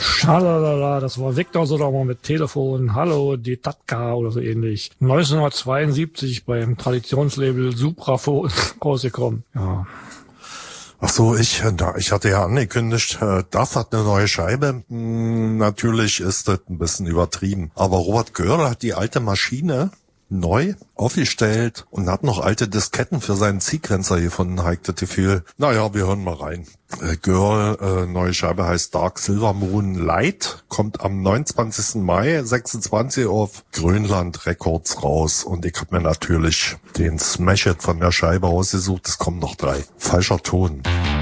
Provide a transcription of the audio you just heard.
Schalalala, das war Victor Sodermann mit Telefon. Hallo, die Tatka oder so ähnlich. 1972 beim Traditionslabel Supraphon rausgekommen. Ja. Ach so, ich hatte ja angekündigt, das hat eine neue Scheibe. Natürlich ist das ein bisschen übertrieben. Aber Robert Göhrl hat die alte Maschine neu aufgestellt und hat noch alte Disketten für seinen Sequencer gefunden, habe ich das Gefühl. Naja, wir hören mal rein. Göhrl, neue Scheibe heißt Dark Silver Moon Light, kommt am 29. Mai 26 auf Grönland Records raus und ich habe mir natürlich den Smash-It von der Scheibe ausgesucht. Es kommen noch 3. Falscher Ton.